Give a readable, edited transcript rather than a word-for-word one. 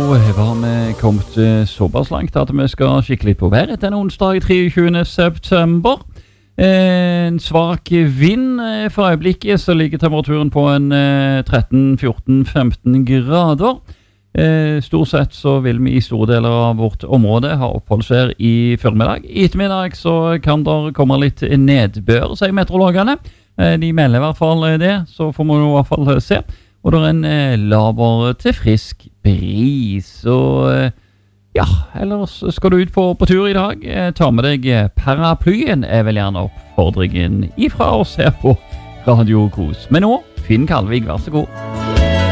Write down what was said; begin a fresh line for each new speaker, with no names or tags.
har vi kommet såpass langt at vi skal kikke litt på været denne onsdag 23. september. En svak vind for øyeblikket, så ligger temperaturen på en 13-14-15 grader. Stort sett så vil vi i store deler av vårt område ha oppholdsvær i formiddag. I ettermiddag så kan det komme litt nedbør, sier meteorologene. De melder i hvert fall det, så får man i hvert fall se. Og det en laber til frisk bris. Og ja, ellers skal du ut på tur i dag. Ta med deg paraplyen, vel gjerne oppfordringen ifra oss her på Radio Kos. Men nå, Finn Kalvig, vær så god.